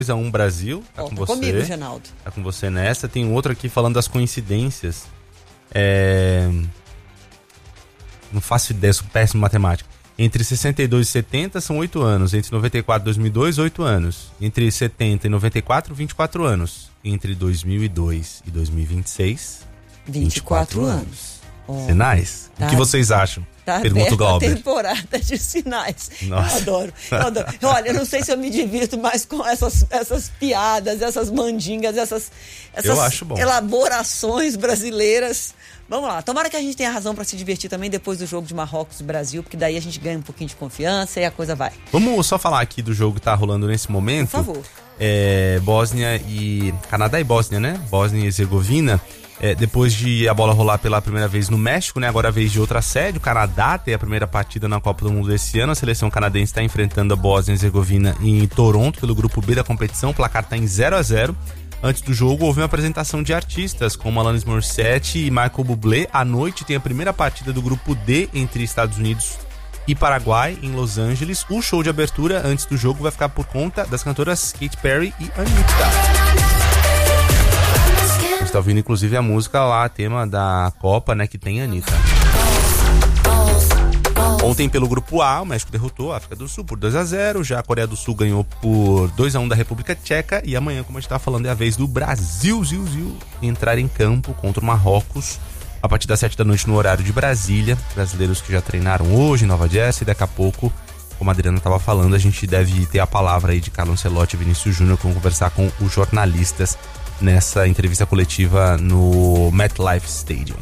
2-1 Brasil, tá com você. Comigo, Genaldo. Tá com você nessa. Tem outro aqui falando das coincidências. Não faço ideia, sou péssimo em matemática. Entre 62 e 70 são 8 anos. Entre 94 e 2002, 8 anos. Entre 70 e 94, 24 anos. Entre 2002 e 2026, 24 anos. Sinais? O que vocês acham? Pergunta o Glauber. A temporada de sinais. Nossa. Eu adoro. Olha, eu não sei se eu me divirto mais com essas piadas, essas mandingas, essas eu acho bom. Elaborações brasileiras. Vamos lá, tomara que a gente tenha razão para se divertir também depois do jogo de Marrocos e Brasil, porque daí a gente ganha um pouquinho de confiança e a coisa vai. Vamos só falar aqui do jogo que tá rolando nesse momento. Por favor. Bósnia e... Canadá e Bósnia, né? Bósnia e Herzegovina. Depois de a bola rolar pela primeira vez no México, né? Agora a vez de outra sede. O Canadá tem a primeira partida na Copa do Mundo desse ano. A seleção canadense está enfrentando a Bósnia e Herzegovina em Toronto, pelo grupo B da competição. O placar está em 0-0. Antes do jogo, houve uma apresentação de artistas, como Alanis Morissette e Michael Bublé. À noite tem a primeira partida do grupo D entre Estados Unidos e Paraguai, em Los Angeles. O show de abertura, antes do jogo, vai ficar por conta das cantoras Katy Perry e Anitta. A gente tá ouvindo, inclusive, a música lá, tema da Copa, né, que tem Anitta. Ontem, pelo grupo A, o México derrotou a África do Sul por 2-0. Já a Coreia do Sul ganhou por 2-1 da República Tcheca. E amanhã, como a gente tá falando, é a vez do Brasil entrar em campo contra o Marrocos a partir das 7 da noite no horário de Brasília. Brasileiros que já treinaram hoje em Nova Jersey. Daqui a pouco, como a Adriana estava falando, a gente deve ter a palavra aí de Carlo Ancelotti e Vinícius Júnior, que vão conversar com os jornalistas nessa entrevista coletiva no MetLife Stadium.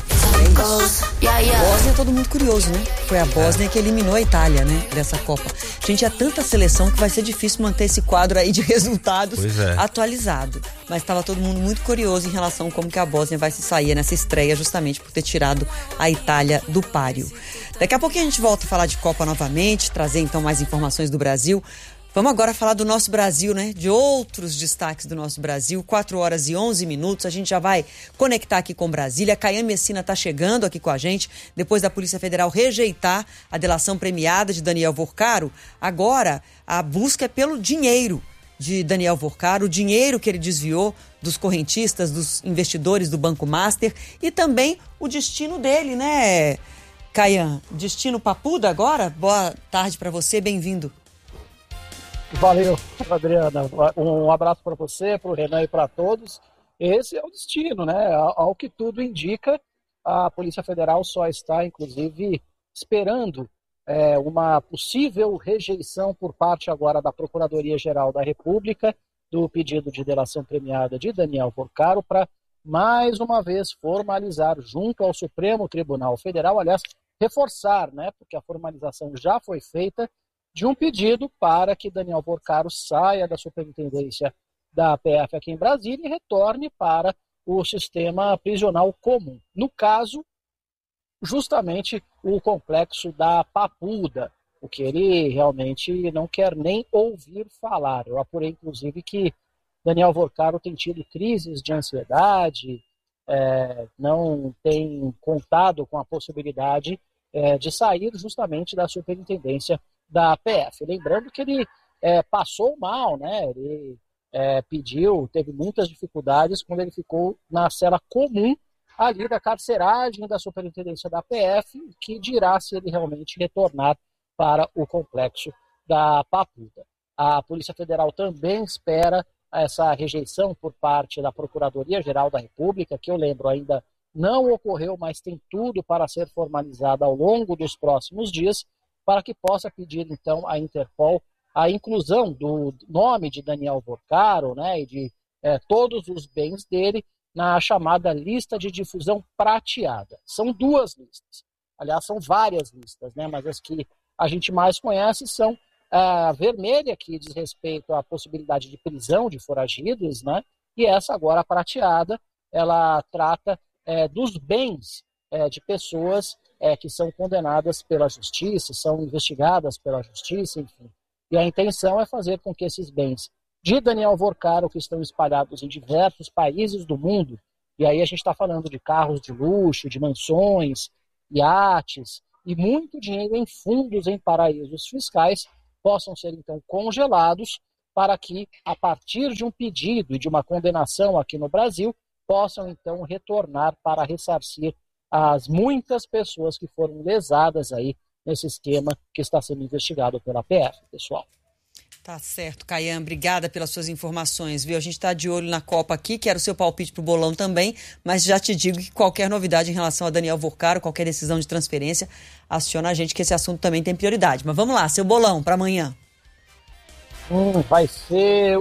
Bósnia, todo mundo curioso, né? Foi a Bósnia que eliminou a Itália, né? Dessa Copa. Gente, é tanta seleção que vai ser difícil manter esse quadro aí de resultados atualizado. Mas estava todo mundo muito curioso em relação a como que a Bósnia vai se sair nessa estreia, justamente por ter tirado a Itália do páreo. Daqui a pouquinho a gente volta a falar de Copa novamente, trazer então mais informações do Brasil. Vamos agora falar do nosso Brasil, né? De outros destaques do nosso Brasil. 4h11. A gente já vai conectar aqui com Brasília. Caian Messina está chegando aqui com a gente, depois da Polícia Federal rejeitar a delação premiada de Daniel Vorcaro. Agora, a busca é pelo dinheiro de Daniel Vorcaro, o dinheiro que ele desviou dos correntistas, dos investidores do Banco Master e também o destino dele, né, Caian? Destino Papuda agora? Boa tarde para você, bem-vindo. Valeu, Adriana. Um abraço para você, para o Renan e para todos. Esse é o destino, né? Ao que tudo indica, a Polícia Federal só está, inclusive, esperando uma possível rejeição por parte agora da Procuradoria-Geral da República do pedido de delação premiada de Daniel Vorcaro para, mais uma vez, formalizar junto ao Supremo Tribunal Federal, aliás, reforçar, né? Porque a formalização já foi feita, de um pedido para que Daniel Vorcaro saia da superintendência da PF aqui em Brasília e retorne para o sistema prisional comum. No caso, justamente o complexo da Papuda, o que ele realmente não quer nem ouvir falar. Eu apurei, inclusive, que Daniel Vorcaro tem tido crises de ansiedade, não tem contado com a possibilidade de sair justamente da superintendência da PF. Lembrando que ele passou mal, né? Ele teve muitas dificuldades quando ele ficou na cela comum ali da carceragem da superintendência da PF, que dirá se ele realmente retornar para o complexo da Papuda. A Polícia Federal também espera essa rejeição por parte da Procuradoria-Geral da República, que eu lembro ainda não ocorreu, mas tem tudo para ser formalizada ao longo dos próximos dias, para que possa pedir, então, à Interpol a inclusão do nome de Daniel Vorcaro, né, e de todos os bens dele na chamada lista de difusão prateada. São duas listas. Aliás, são várias listas, né, mas as que a gente mais conhece são a vermelha, que diz respeito à possibilidade de prisão de foragidos, né, e essa agora, a prateada, ela trata dos bens de pessoas que são condenadas pela justiça, são investigadas pela justiça, enfim. E a intenção é fazer com que esses bens de Daniel Vorcaro, que estão espalhados em diversos países do mundo, e aí a gente está falando de carros de luxo, de mansões, iates, e muito dinheiro em fundos em paraísos fiscais, possam ser então congelados para que, a partir de um pedido e de uma condenação aqui no Brasil, possam então retornar para ressarcir as muitas pessoas que foram lesadas aí nesse esquema que está sendo investigado pela PF, pessoal. Tá certo, Caian, obrigada pelas suas informações, viu? A gente está de olho na Copa aqui, quero o seu palpite pro bolão também, mas já te digo que qualquer novidade em relação a Daniel Vorcaro, qualquer decisão de transferência, aciona a gente que esse assunto também tem prioridade. Mas vamos lá, seu bolão para amanhã. Vai ser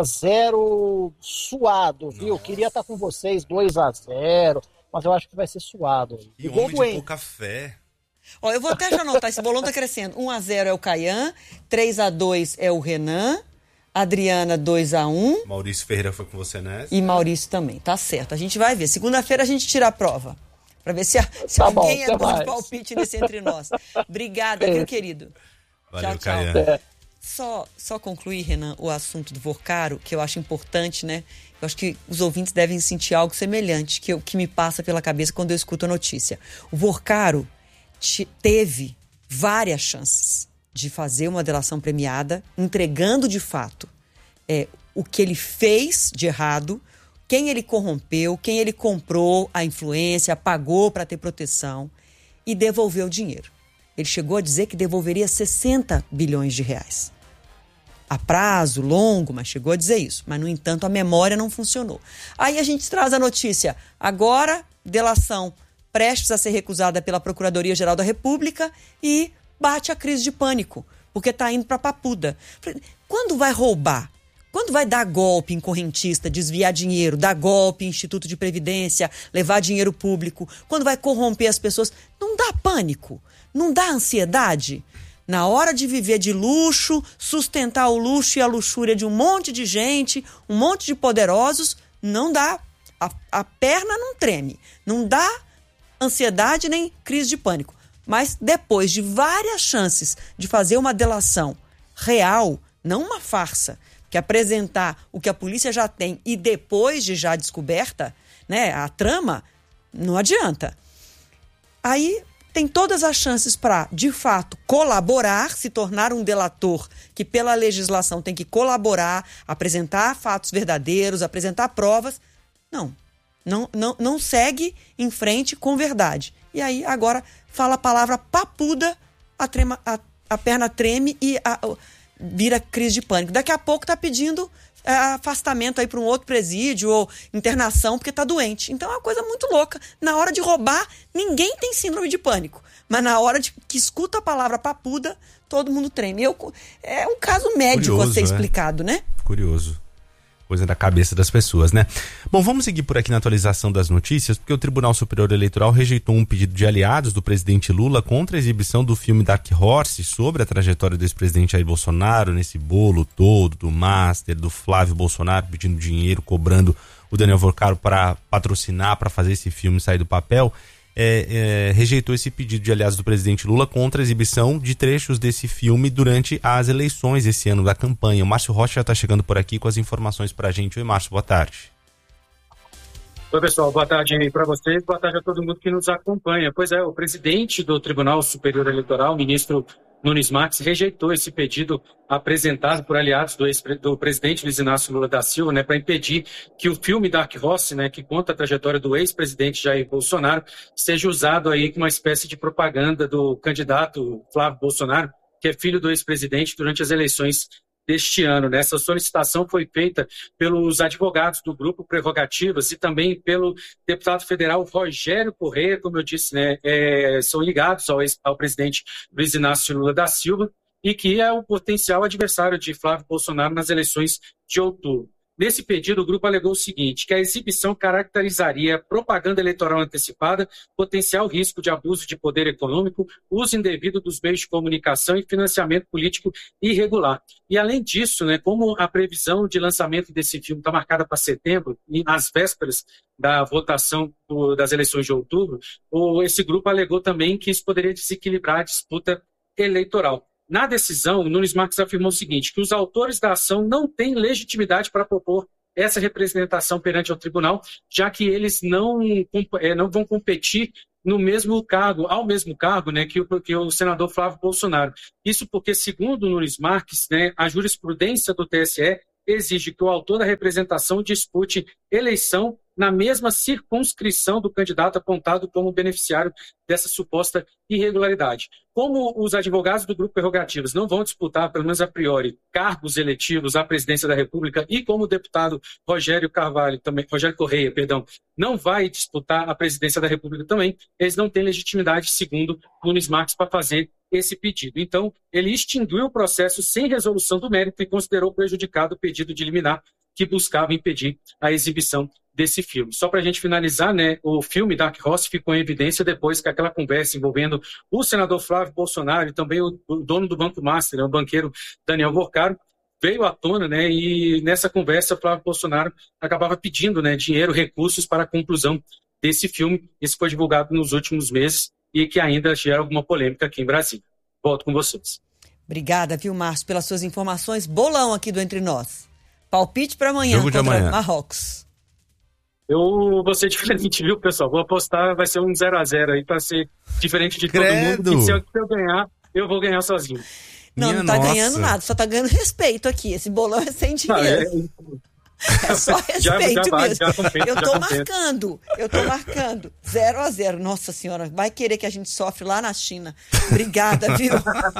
1-0 suado, viu? Nossa. Queria estar com vocês 2-0, mas eu acho que vai ser suado. E homem de pouca fé. Ó, eu vou até já anotar, esse bolão tá crescendo. 1-0 é o Caian, 3-2 é o Renan, Adriana 2-1. Maurício Ferreira foi com você nessa. E Maurício também, tá certo. A gente vai ver. Segunda-feira a gente tira a prova. Pra ver se alguém é bom de palpite nesse entre nós. Obrigada, meu querido. Valeu, tchau, tchau. Caian. Só concluir, Renan, o assunto do Vorcaro, que eu acho importante, né? Eu acho que os ouvintes devem sentir algo semelhante, que me passa pela cabeça quando eu escuto a notícia. O Vorcaro teve várias chances de fazer uma delação premiada, entregando de fato o que ele fez de errado, quem ele corrompeu, quem ele comprou a influência, pagou para ter proteção e devolveu o dinheiro. Ele chegou a dizer que devolveria 60 bilhões de reais. A prazo longo, mas chegou a dizer isso. Mas, no entanto, a memória não funcionou. Aí a gente traz a notícia. Agora, delação prestes a ser recusada pela Procuradoria-Geral da República e bate a crise de pânico, porque está indo para a papuda. Quando vai roubar? Quando vai dar golpe em correntista, desviar dinheiro, dar golpe em Instituto de Previdência, levar dinheiro público? Quando vai corromper as pessoas? Não dá pânico? Não dá ansiedade? Na hora de viver de luxo, sustentar o luxo e a luxúria de um monte de gente, um monte de poderosos, não dá. A perna não treme. Não dá ansiedade nem crise de pânico. Mas depois de várias chances de fazer uma delação real, não uma farsa, que apresentar o que a polícia já tem e depois de já descoberta, né, a trama, não adianta. Aí tem todas as chances para, de fato, colaborar, se tornar um delator que pela legislação tem que colaborar, apresentar fatos verdadeiros, apresentar provas. Não segue em frente com verdade. E aí agora fala a palavra papuda, a perna treme e vira crise de pânico. Daqui a pouco está pedindo afastamento aí para um outro presídio ou internação porque está doente. Então é uma coisa muito louca. Na hora de roubar, ninguém tem síndrome de pânico. Mas na hora que escuta a palavra papuda, todo mundo treme. É um caso médico curioso, a ser explicado, né? Curioso. Coisa da cabeça das pessoas, né? Bom, vamos seguir por aqui na atualização das notícias, porque o Tribunal Superior Eleitoral rejeitou um pedido de aliados do presidente Lula contra a exibição do filme Dark Horse sobre a trajetória do ex-presidente Jair Bolsonaro, nesse bolo todo do Master, do Flávio Bolsonaro pedindo dinheiro, cobrando o Daniel Vorcaro para patrocinar, para fazer esse filme sair do papel. Rejeitou esse pedido de aliados do presidente Lula contra a exibição de trechos desse filme durante as eleições esse ano da campanha. O Márcio Rocha já está chegando por aqui com as informações para a gente. Oi, Márcio, boa tarde. Oi, pessoal, boa tarde para vocês, boa tarde a todo mundo que nos acompanha. Pois é, o presidente do Tribunal Superior Eleitoral, o ministro Nunes Marques, rejeitou esse pedido apresentado por aliados do presidente Luiz Inácio Lula da Silva, né, para impedir que o filme Dark Horse, né, que conta a trajetória do ex-presidente Jair Bolsonaro, seja usado aí como uma espécie de propaganda do candidato Flávio Bolsonaro, que é filho do ex-presidente, durante as eleições deste ano. Né? Essa solicitação foi feita pelos advogados do Grupo Prerrogativas e também pelo deputado federal Rogério Corrêa, como eu disse, né, são ligados ao presidente Luiz Inácio Lula da Silva e que é o potencial adversário de Flávio Bolsonaro nas eleições de outubro. Nesse pedido, o grupo alegou o seguinte, que a exibição caracterizaria propaganda eleitoral antecipada, potencial risco de abuso de poder econômico, uso indevido dos meios de comunicação e financiamento político irregular. E, além disso, né, como a previsão de lançamento desse filme está marcada para setembro, e às vésperas da votação das eleições de outubro, esse grupo alegou também que isso poderia desequilibrar a disputa eleitoral. Na decisão, o Nunes Marques afirmou o seguinte, que os autores da ação não têm legitimidade para propor essa representação perante o tribunal, já que eles não vão competir no mesmo cargo, ao mesmo cargo, né, que o senador Flávio Bolsonaro. Isso porque, segundo Nunes Marques, né, a jurisprudência do TSE exige que o autor da representação dispute eleição na mesma circunscrição do candidato apontado como beneficiário dessa suposta irregularidade. Como os advogados do Grupo Prerrogativas não vão disputar, pelo menos a priori, cargos eletivos à presidência da República, e como o deputado Rogério Correia, não vai disputar a presidência da República também, eles não têm legitimidade, segundo Nunes Marques, para fazer esse pedido. Então, ele extinguiu o processo sem resolução do mérito e considerou prejudicado o pedido de liminar que buscava impedir a exibição desse filme. Só para a gente finalizar, né, o filme Dark Horse ficou em evidência depois que aquela conversa envolvendo o senador Flávio Bolsonaro e também o dono do Banco Master, né, o banqueiro Daniel Vorcaro, veio à tona, né, e nessa conversa Flávio Bolsonaro acabava pedindo, né, dinheiro, recursos para a conclusão desse filme. Isso foi divulgado nos últimos meses e que ainda gera alguma polêmica aqui em Brasília. Volto com vocês. Obrigada, viu, Márcio, pelas suas informações. Bolão aqui do Entre Nós. Palpite para amanhã Jogo de contra amanhã. Marrocos. Eu vou ser diferente, viu, pessoal? Vou apostar, vai ser um 0-0 aí para ser diferente de todo mundo. E se eu ganhar, eu vou ganhar sozinho. Não tá ganhando nada, só tá ganhando respeito aqui. Esse bolão é sem dinheiro. É só respeito mesmo. Eu tô marcando 0-0. Nossa senhora, vai querer que a gente sofre lá na China. Obrigada, viu?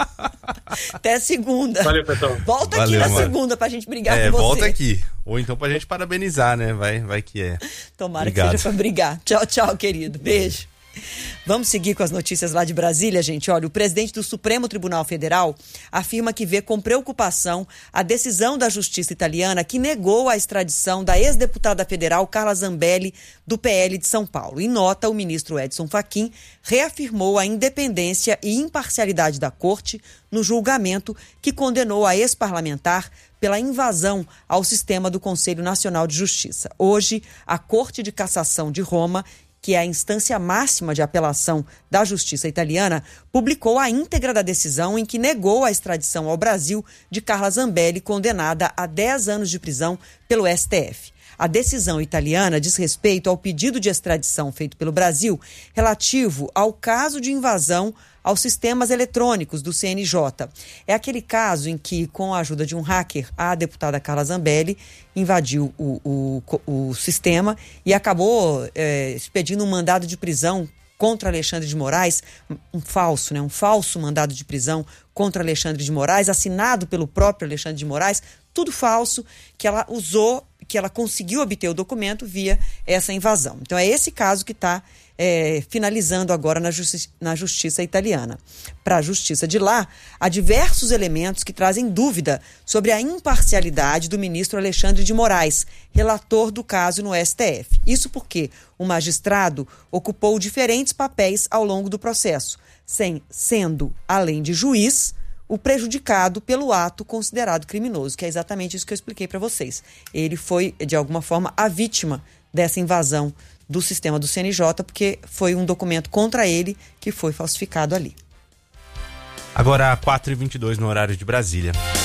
Até segunda. Valeu, pessoal. Volta aqui na segunda pra gente brigar com você. Volta aqui. Ou então pra gente parabenizar, né? Vai que é. Tomara que seja pra brigar. Tchau, tchau, querido. Beijo. Vamos seguir com as notícias lá de Brasília, gente. Olha, o presidente do Supremo Tribunal Federal afirma que vê com preocupação a decisão da Justiça italiana que negou a extradição da ex-deputada federal Carla Zambelli, do PL de São Paulo. Em nota, o ministro Edson Fachin reafirmou a independência e imparcialidade da Corte no julgamento que condenou a ex-parlamentar pela invasão ao sistema do Conselho Nacional de Justiça. Hoje, a Corte de Cassação de Roma, que é a instância máxima de apelação da justiça italiana, publicou a íntegra da decisão em que negou a extradição ao Brasil de Carla Zambelli, condenada a 10 anos de prisão pelo STF. A decisão italiana diz respeito ao pedido de extradição feito pelo Brasil relativo ao caso de invasão aos sistemas eletrônicos do CNJ. É aquele caso em que, com a ajuda de um hacker, a deputada Carla Zambelli invadiu o sistema e acabou expedindo um mandado de prisão contra Alexandre de Moraes, um falso mandado de prisão contra Alexandre de Moraes, assinado pelo próprio Alexandre de Moraes, tudo falso, que ela usou, que ela conseguiu obter o documento via essa invasão. Então é esse caso que está finalizando agora na justiça italiana. Para a justiça de lá, há diversos elementos que trazem dúvida sobre a imparcialidade do ministro Alexandre de Moraes, relator do caso no STF. Isso porque o magistrado ocupou diferentes papéis ao longo do processo, sendo, além de juiz, o prejudicado pelo ato considerado criminoso, que é exatamente isso que eu expliquei para vocês. Ele foi, de alguma forma, a vítima dessa invasão do sistema do CNJ, porque foi um documento contra ele que foi falsificado ali. Agora, 4h22 no horário de Brasília.